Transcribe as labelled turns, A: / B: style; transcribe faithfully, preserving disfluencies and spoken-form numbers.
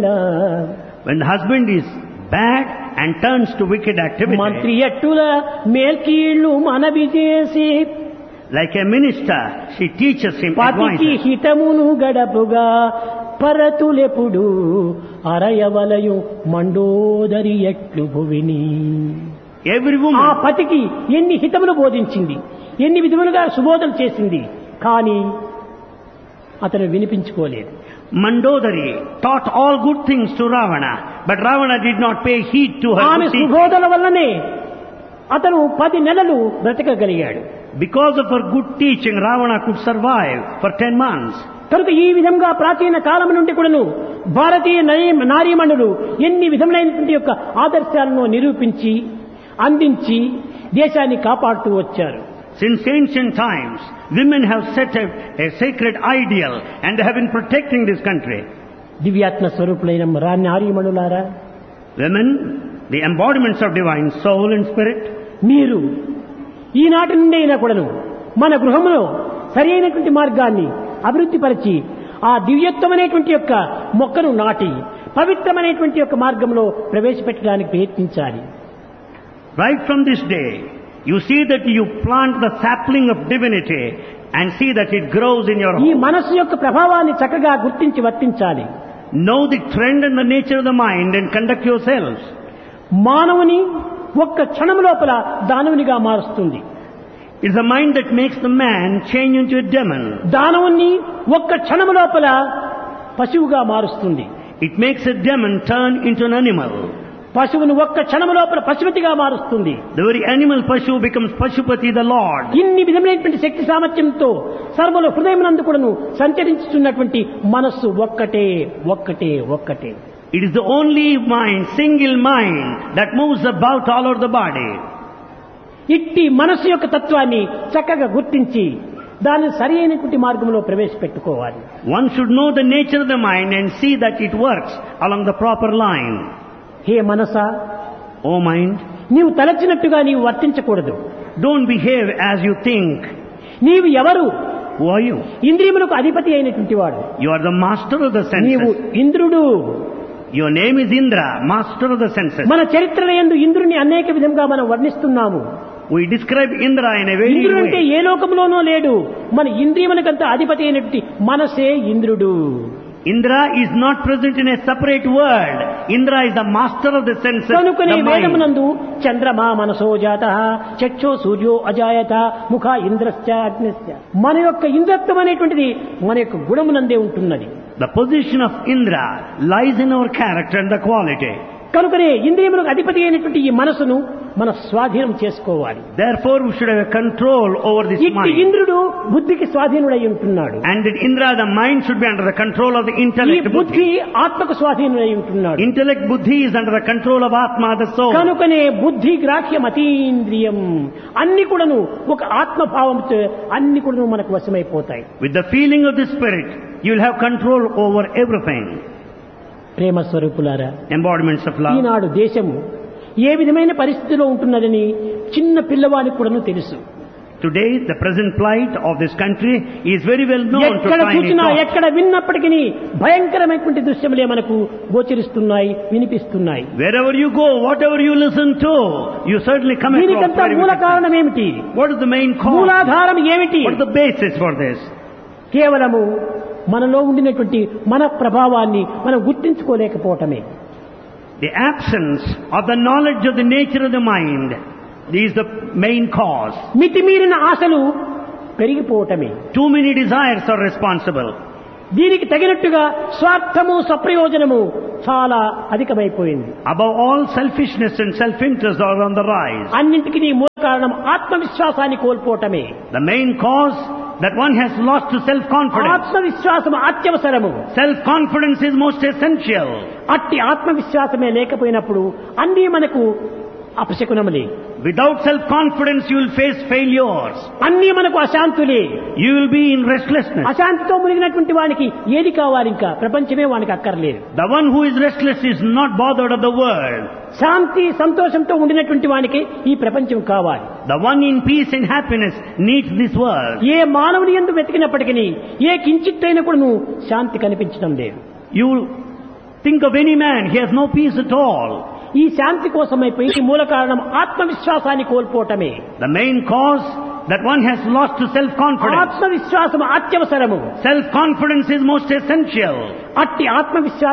A: When the husband is bad and turns to wicked activity,
B: మంత్రి ఎట్టుల మేల్కీళ్ళు మనవి చేసి
A: like a minister, she teaches him,
B: పతికి
A: advises.
B: హితమును గడపుగా పరతులెప్పుడు అరయవలయు Mandodari ఎట్లు భువిని.
A: Every
B: ఆ
A: woman,
B: పతికి ఎన్ని హితములు బోధించింది, ఎన్ని విధములుగా సుబోధన చేసింది, కానీ అతను వినిపించుకోలేదు.
A: Mandodari taught all good things to Ravana, but Ravana did not pay heed to her
B: ఆమె
A: good teaching.
B: సుబోధన వల్లనే అతను పది నెలలు బ్రతకగలిగాడు.
A: Because of her good teaching, Ravana could survive for ten months.
B: కనుక ఈ విధంగా ప్రాచీన కాలం నుండి కూడాను భారతీయ నరీ- నారీమణులు ఎన్ని విధములైనటువంటి యొక్క ఆదర్శాలను నిరూపించి అందించి దేశాన్ని కాపాడుతూ వచ్చారు.
A: Since ancient times, women have set a, a sacred ideal and they have been protecting this country.
B: దివ్యాత్మ స్వరూపులైన రా నారీమణులారా,
A: Women, the embodiments of divine soul and spirit,
B: మీరు ఈనాటి నుండి అయినా కూడాను మన గృహంలో సరి అయినటువంటి మార్గాన్ని అభివృద్ధి పరిచి ఆ దివ్యత్వమైనటువంటి యొక్క మొక్కను నాటి పవిత్రమైనటువంటి యొక్క మార్గంలో ప్రవేశపెట్టడానికి ప్రయత్నించాలి.
A: right from this day, you see that you plant the sapling of divinity and see that it grows in your
B: ఈ
A: home.
B: మనస్సు యొక్క ప్రభావాన్ని చక్కగా గుర్తించి వర్తించాలి.
A: Know the trend and the nature of the mind and conduct yourselves.
B: మానవుని ఒక్క క్షణం లోపల దానవునిగా మారుస్తుంది.
A: It's the mind that makes the man change into a demon.
B: దానవుని ఒక్క క్షణం లోపల పశువుగా మారుస్తుంది.
A: It makes a demon turn into an animal.
B: పశువును ఒక్క క్షణం లోపల పశుపతిగా మారుస్తుంది.
A: The very animal Pashu becomes Pashupati, the Lord.
B: ఇన్ని విధమైనటువంటి శక్తి సామర్థ్యంతో సర్వల హృదయమునందు కూడాను సంచరించుతున్నటువంటి మనస్సు ఒక్కటే ఒక్కటే ఒక్కటే.
A: It is the only mind, single mind, that moves about all over the body.
B: ఇట్టి మనస్సు యొక్క తత్వాన్ని చక్కగా గుర్తించి దాన్ని సరి అయినటువంటి మార్గంలో ప్రవేశపెట్టుకోవాలి.
A: One should know the nature of the mind and see that it works along the proper line.
B: Hey Manasa,
A: O mind,
B: నీవు తలచినట్టుగా నీవు వర్తించకూడదు.
A: don't behave as you think.
B: నీవు ఎవరు?
A: Who are you?
B: ఇంద్రియములకు అధిపతి అయినటువంటి వాడు.
A: You are the master of the
B: నీవు
A: senses.
B: ఇంద్రుడు.
A: Your name is Indra, master of the senses.
B: మన చరిత్రల యందు ఇంద్రుని అనేక విధంగా మనం వర్ణిస్తున్నాము.
A: We describe Indra in a very
B: ఇంద్రుడు అంటే
A: way.
B: ఏ లోకంలోనూ లేడు. మన ఇంద్రియములకంతా అధిపతి అయినటువంటి మనసే ఇంద్రుడు.
A: Indra is not present in a separate world. Indra is the master of the senses,
B: కనుకనే
A: the mind.
B: వేదమునందు చంద్రమా మనసో జాత చక్షో సూర్యో అజాయత ముఖ ఇంద్రశ్చ అగ్నిశ్చ. మన యొక్క ఇంద్రత్వం అనేటువంటిది మన యొక్క గుణమునందే ఉంటున్నది.
A: The position of Indra lies in our character and the quality.
B: కనుకనే ఇంద్రియములకు అధిపతి అయినటువంటి ఈ మనసును మన స్వాధీనం చేసుకోవాలి.
A: Therefore, we should have a control over this
B: ఇట్టి
A: mind.
B: ఇంద్రుడు బుద్ధికి స్వాధీనుడై ఉంటున్నాడు.
A: And that Indra, the mind, should be under the control of the
B: ఈ
A: intellect.
B: బుద్ధి
A: Buddhi.
B: ఆత్మకు స్వాధీనుడై ఉంటున్నాడు.
A: Intellect Buddhi is under the control of Atma, the soul.
B: కనుకనే బుద్ధి గ్రాహ్యం అతీంద్రియం అన్ని కూడాను ఒక ఆత్మభావంతో అన్ని కూడాను మనకు వశమైపోతాయి.
A: With the feeling of the spirit, you will have control over everything.
B: ప్రేమ స్వరూపులారా,
A: Embodiments of love.
B: ఈనాడు దేశము ఏ విధమైన పరిస్థితిలో ఉంటున్నదని చిన్న పిల్లవానికి కూడాను తెలుసు.
A: Today, the present plight of this country is very well known to
B: ఎక్కడ
A: tiny
B: చూసినా
A: tots.
B: ఎక్కడ విన్నప్పటికీ భయంకరమైనటువంటి దృశ్యములే మనకు గోచరిస్తున్నాయి, వినిపిస్తున్నాయి.
A: Wherever you go, whatever you listen to, you certainly come across.
B: దీనికంతా
A: very
B: మూల
A: wicked
B: కారణం
A: things.
B: ఏమిటి?
A: What is the main cause?
B: మూలాధారం ఏమిటి?
A: What is the basis for this?
B: కేవలము మనలో ఉండినటువంటి మన ప్రభావాన్ని మనం గుర్తించుకోలేకపోవటమే.
A: The absence of the knowledge of the nature of the mind is the main cause.
B: మితిమీరిన ఆశలు పెరిగిపోవటమే.
A: Too many desires are responsible.
B: దీనికి తగినట్టుగా స్వార్థము స్వప్రయోజనము చాలా అధికమైపోయింది.
A: Above all, selfishness and self-interest are on the rise.
B: అన్నింటికి మూల కారణం ఆత్మవిశ్వాసాన్ని కోల్పోవటమే.
A: The main cause that one has lost to self-confidence.
B: ఆత్మవిశ్వాసం అత్యవసరము.
A: Self-confidence is most essential.
B: అట్టి ఆత్మవిశ్వాసమే లేకపోయినప్పుడు అన్నీ మనకు అపశకునములే.
A: Without self-confidence, you will face failures.
B: అన్నీ మనకు అశాంతులే.
A: You will be in restlessness.
B: అశాంతితో మునిగినటువంటి వానికి ఏది కావాలి? ఇంకా ప్రపంచమే వానికి అక్కర్లేదు.
A: The one who is restless is not bothered of the world.
B: శాంతి సంతోషంతో ఉండినటువంటి వానికి ఈ ప్రపంచం కావాలి.
A: The one in peace and happiness needs this world.
B: ఏ మానవుని యందు వెతికినప్పటికీ ఏ కించిత్తైన కూడా శాంతి కనిపించడం లేదు.
A: You Think of any man, he has no peace at all.
B: ఈ శాంతి కోసమై పోయి మూల కారణం ఆత్మవిశ్వాసాన్ని కోల్పోవటమే.
A: The main cause that one has lost to self-confidence.
B: ఆత్మవిశ్వాసం అత్యవసరము.
A: Self-confidence is most essential.
B: అట్టి ఆత్మవిశ్వాసం